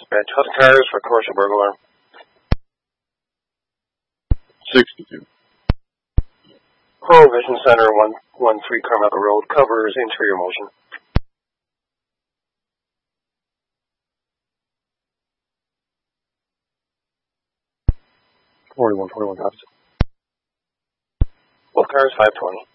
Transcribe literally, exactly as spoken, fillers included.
Dispatch. Hudson Cars for commercial burglar. sixty-two. Prohibition Center, one one three Carmichael Road, covers interior motion. forty-one, forty-one copies. Both cars, five twenty.